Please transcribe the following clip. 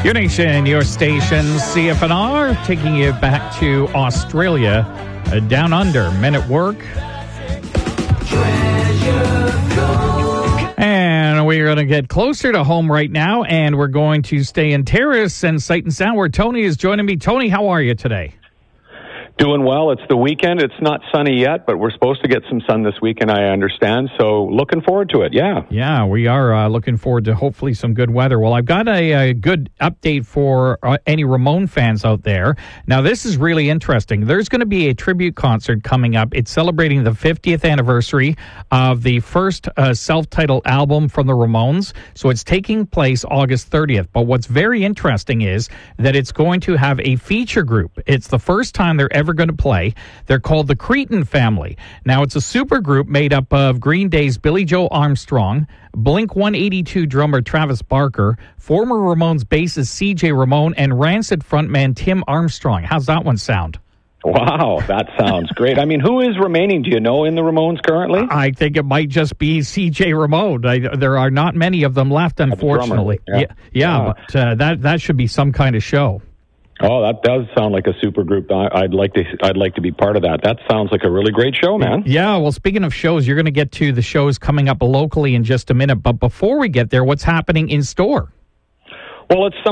Your nation, your station, CFNR, taking you back to Australia, down under, men at work. And we're going to get closer to home right now, and we're going to stay in Terrace and Sight and Sound, where Tony is joining me. Tony, how are you today? Doing well. It's the weekend. It's not sunny yet, but we're supposed to get some sun this weekend, I understand. So looking forward to it, yeah. Yeah, we are looking forward to hopefully some good weather. Well, I've got a good update for any Ramon fans out there. Now, this is really interesting. There's going to be a tribute concert coming up. It's celebrating the 50th anniversary of the first self-titled album from the Ramones. So it's taking place August 30th. But what's very interesting is that it's going to have a feature group. It's the first time they're ever going to play. They're called the Cretin Family. Now, it's a super group made up of Green Day's Billy Joe Armstrong, Blink-182 drummer Travis Barker, former Ramones bassist C.J. Ramone, and Rancid frontman Tim Armstrong. How's that one sound? Wow, that sounds great. I mean, who is remaining, do you know, in the Ramones currently? I think it might just be C.J. Ramone. There are not many of them left, unfortunately. Yeah, but that should be some kind of show. Oh, that does sound like a super group. I'd like to be part of that. That sounds like a really great show, man. Yeah, well, speaking of shows, you're going to get to the shows coming up locally in just a minute. But before we get there, what's happening in store? Well, it's